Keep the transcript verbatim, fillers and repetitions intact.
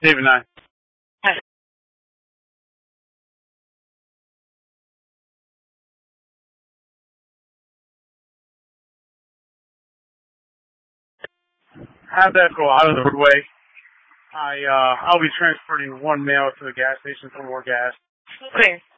David nine. Hi. Have that go out of the roadway. I uh I'll be transporting one male to the gas station for more gas. Okay.